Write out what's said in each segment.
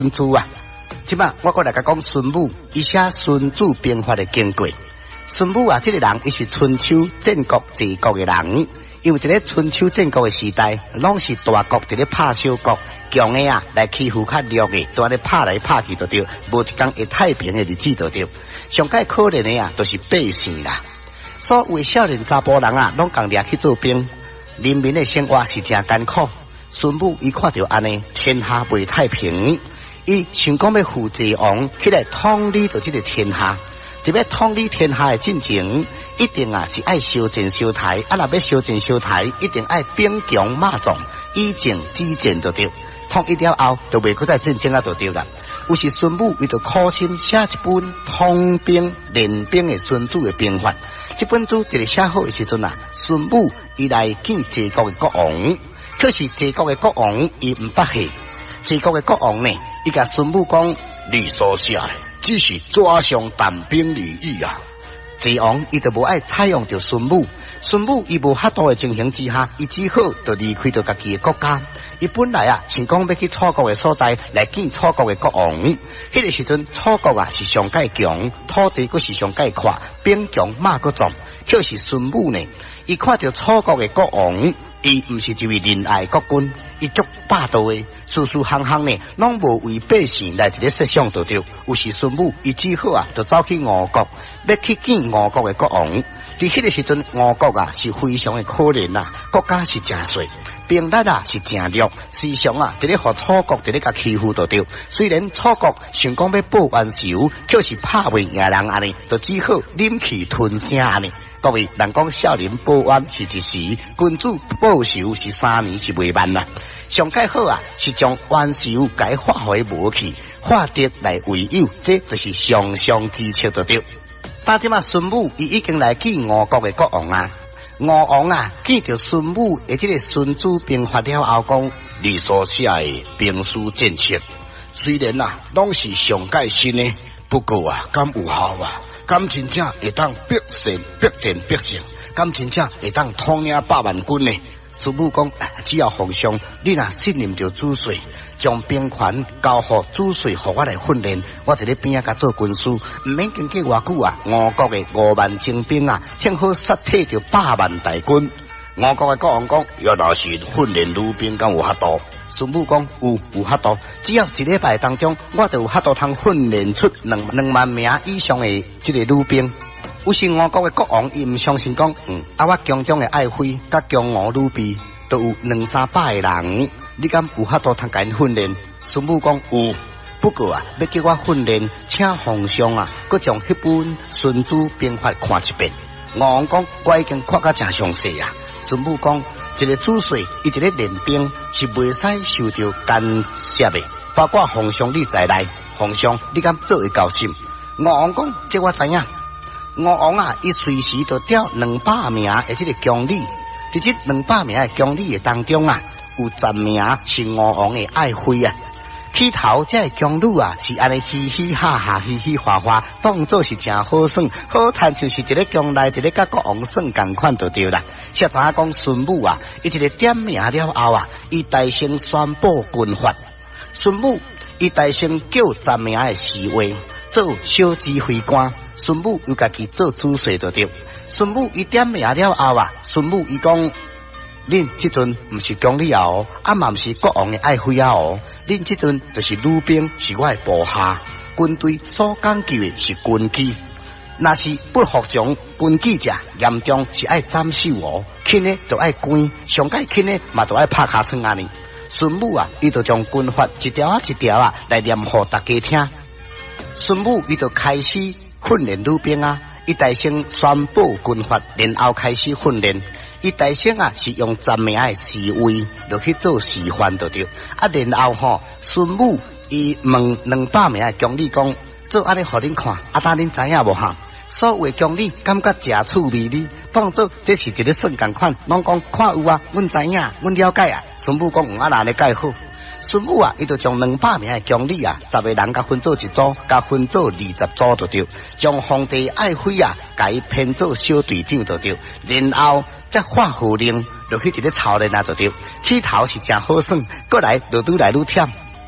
孙子啊，即摆我过来甲讲孙武，伊写《孙子兵法》的经过。孙武啊，这个人伊是春秋战国治国的人，因为这个春秋战国的时代，拢是大国伫咧拍小国，强的啊来欺负较弱的，都咧拍来拍去就对，无一天会太平的日子就对。上界可怜的啊，都是百姓啦。所有的少年查甫人啊，拢共掠去做兵，人民的生活是真艰苦。孙武伊看到安尼，天下未太平，伊想讲要扶济王起来统理着这个天下。特别统理天下的进程，一定啊是爱修正修台，啊若要修正修台，一定爱兵强马壮，以正击剑就对。统一了后，就袂搁再战争啊就对啦。有时孙武伊就苦心写一本统兵练兵的孙子的兵法。这本书一个写好的时阵啊，孙武伊来见齐国的国王。可是齐国的国王伊唔捌戏，齐国的国王呢，伊甲孙武讲：你所写的只是纸上谈兵礼义啊。齐王伊就无爱采用着孙武，孙武伊无法度的情形之下，伊只好就离开着家己的国家。伊本来啊，想讲要去楚国的所在来见楚国的国王。迄个时阵，楚国啊是上界强，土地佫是上界阔，兵强马佫壮。可是孙武呢，伊看到楚国的国王。伊毋是一位仁爱国君，伊足霸道的，事事行行呢，拢无为百姓来伫咧设想就对。有时孙武伊只好啊，就走去吴国，要去见吴国的国王。伫迄个时阵，吴国啊是非常的可怜啊，国家是真衰，兵力啊是真弱，时常啊伫咧互楚国伫咧甲欺负就对。虽然楚国想讲要报冤仇，却是拍袂赢人安尼，就只好忍气吞声安尼。各位，人讲少年报冤是一时，君主报仇是3年是未慢啦。上界好啊，是将冤仇该化回无去，化敌来为友，这就是上上之策就对。但即马孙武伊已经来见吴国的国王啊，吴王啊见到孙武的这个孙子兵法了后讲：你所写的兵书战策，虽然啊拢是上界新的，不过啊，敢有效啊？敢真正会当必胜必战必胜，敢真正会当统领100万军呢？孙武讲：只要皇上你若信任着主帅，将兵权交予主帅，互我来训练，我伫咧边仔甲做军师，唔免经过偌久啊！吴国的5万精兵啊，正好杀退着100万大军。吴国的国王讲：要若是训练女兵，敢有法度？孙武讲：有法度，只要一礼拜当中，我就有法度通训练出2万名以上的这个女兵。有时吴国的国王伊唔相信讲，我宫中的爱妃甲宫娥女婢都有200-300个人，你敢有法度通甲因训练？孙武讲：有，不过啊，要叫我训练，请皇上啊，佮将迄本《孙子兵法》看一遍。吴王讲：我已经看甲真详细啊。孙武讲：一个主帅伊伫咧练兵是袂使受到干涉的，包括皇上你在内，皇上你敢做会交心？吴王讲：这我知影。吴王啊，伊随时就调200名的这个将领，在这200名的将领的当中啊，有10名是吴王的爱妃啊。起头这将女啊，是安尼嘻嘻哈哈、嘻嘻哈哈，当作是真好耍，好参像是伫咧宫内伫咧甲国王耍共款就对啦。才知影讲孙武啊，伊一个点名了后啊，伊大声宣布军法。孙武伊大声叫10名的侍卫做小指挥官，孙武又家己做主帅就对。孙武伊点名了后啊，孙武伊讲：恁即阵毋是宫里哦，嘛毋是国王的爱妃哦。恁即阵就是女兵，是我的部下，军队所讲究的是军纪。若是不服从军纪者，严重是爱斩首哦，轻的就爱关，上界轻的嘛就爱拍尻川安尼。孙武啊，伊就将军法一条啊一条啊来念互大家听。孙武伊就开始训练女兵啊，伊大声宣布军法，然后开始训练。伊大声啊是用10名的侍卫落去做示范就对。然后孙武伊问200名的将领讲：做安尼互恁看，当恁知影无哈？所有的将领感觉真趣味哩，当做这是一个算共款，拢讲看有啊，阮知影，阮了解啊。孙武讲：那安尼介好。孙武啊，伊就将200名的将领啊，10个人甲分做一组，甲分做20组就对。将皇帝爱妃啊，甲伊编做小队长就对。然后再发号令，落去伫咧操练啊就对。起头是真好耍，过来就愈来愈忝。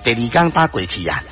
第二天打过去啊。